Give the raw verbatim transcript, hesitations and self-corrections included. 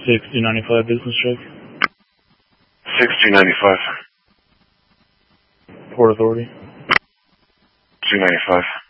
sixty ninety-five business check. sixty ninety-five. Port Authority. two ninety-five.